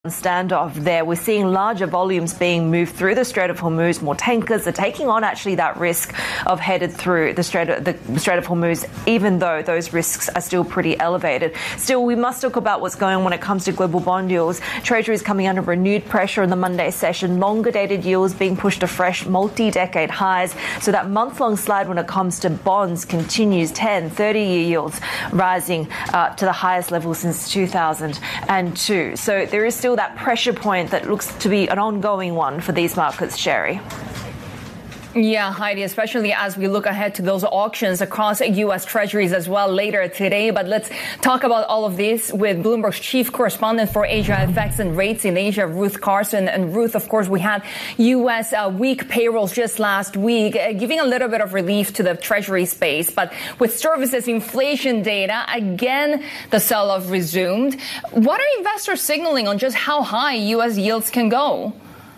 standoff there. We're seeing larger volumes being moved through the Strait of Hormuz. More tankers are taking on actually that risk of headed through the Strait of Hormuz, even though those risks are still pretty elevated. Still, we must talk about what's going on when it comes to global bond yields. Treasury is coming under renewed pressure in the Monday session. Longer dated yields being pushed to fresh multi-decade highs. So that month-long slide when it comes to bonds continues. 10, 30-year yields rising to the highest level since 2002. So there is still that pressure point that looks to be an ongoing one for these markets, Sherry. Yeah, Heidi, especially as we look ahead to those auctions across U.S. Treasuries as well later today. But let's talk about all of this with Bloomberg's chief correspondent for Asia FX and rates in Asia, Ruth Carson. And Ruth, of course, we had U.S. Weak payrolls just last week, giving a little bit of relief to the Treasury space. But with services inflation data, again, the sell-off resumed. What are investors signaling on just how high U.S. yields can go?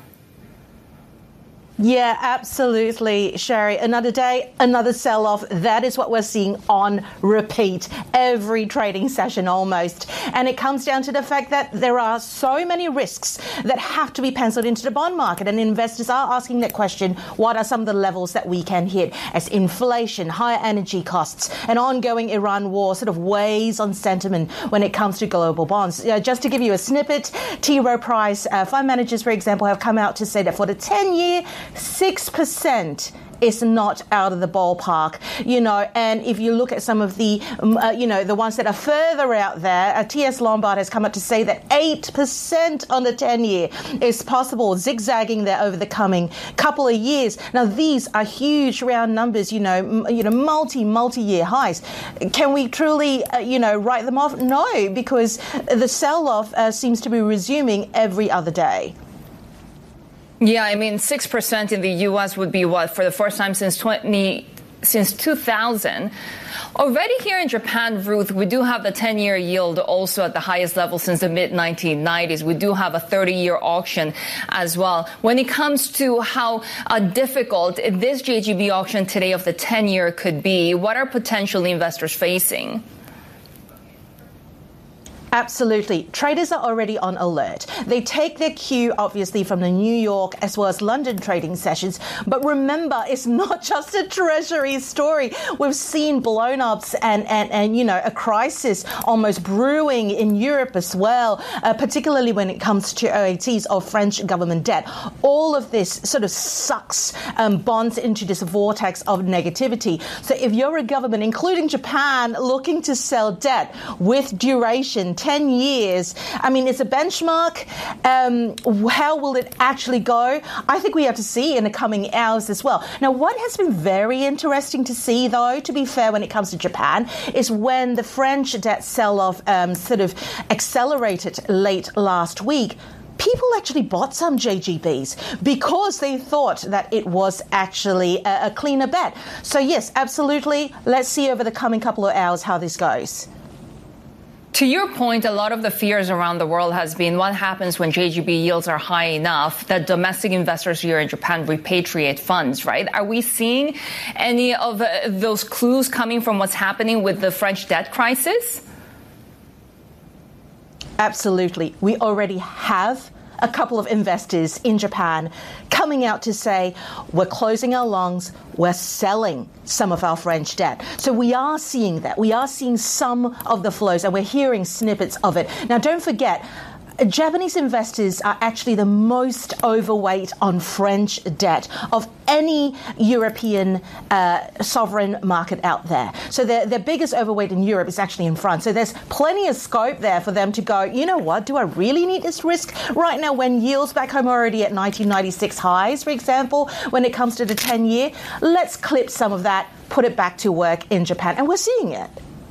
Yeah, absolutely, Sherry. Another day, another sell-off. That is what we're seeing on repeat every trading session almost. And it comes down to the fact that there are so many risks that have to be penciled into the bond market. And investors are asking that question, what are some of the levels that we can hit as inflation, higher energy costs, and ongoing Iran war sort of weighs on sentiment when it comes to global bonds. Just to give you a snippet, T. Rowe Price fund managers, for example, have come out to say that for the 10-year, 6% is not out of the ballpark, and if you look at some of the, the ones that are further out there, T.S. Lombard has come up to say that 8% on the 10-year is possible, zigzagging there over the coming couple of years. Now, these are huge round numbers, multi-year highs. Can we truly, write them off? No, because the sell-off seems to be resuming every other day. Yeah, 6% in the U.S. would be what, for the first time since 2000. Already here in Japan, Ruth, we do have the 10-year yield also at the highest level since the mid-1990s. We do have a 30-year auction as well. When it comes to how difficult this JGB auction today of the 10-year could be, what are potential investors facing? Absolutely. Traders are already on alert. They take their cue, obviously, from the New York as well as London trading sessions. But remember, it's not just a Treasury story. We've seen blown-ups and a crisis almost brewing in Europe as well, particularly when it comes to OATs or French government debt. All of this sort of sucks bonds into this vortex of negativity. So if you're a government, including Japan, looking to sell debt with duration, 10 years. It's a benchmark. How will it actually go? I think we have to see in the coming hours as well. Now, what has been very interesting to see, though, to be fair, when it comes to Japan, is when the French debt sell-off sort of accelerated late last week, people actually bought some JGBs because they thought that it was actually a cleaner bet. So, yes, absolutely. Let's see over the coming couple of hours how this goes. To your point, a lot of the fears around the world has been what happens when JGB yields are high enough that domestic investors here in Japan repatriate funds, right? Are we seeing any of those clues coming from what's happening with the French debt crisis? Absolutely. We already have a couple of investors in Japan coming out to say, we're closing our longs, we're selling some of our French debt. So we are seeing that. We are seeing some of the flows, and we're hearing snippets of it. Now, don't forget, Japanese investors are actually the most overweight on French debt of any European sovereign market out there. So their biggest overweight in Europe is actually in France. So there's plenty of scope there for them to go, you know what, do I really need this risk right now when yields back home are already at 1996 highs, for example, when it comes to the 10-year? Let's clip some of that, put it back to work in Japan. And we're seeing it.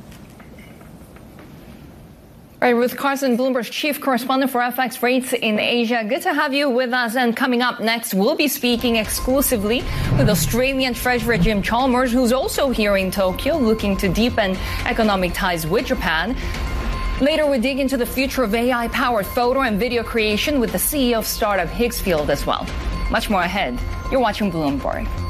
All right, Ruth Carson, Bloomberg's chief correspondent for FX rates in Asia. Good to have you with us. And coming up next, we'll be speaking exclusively with Australian Treasurer Jim Chalmers, who's also here in Tokyo looking to deepen economic ties with Japan. Later, we dig into the future of AI-powered photo and video creation with the CEO of startup Higgsfield as well. Much more ahead. You're watching Bloomberg.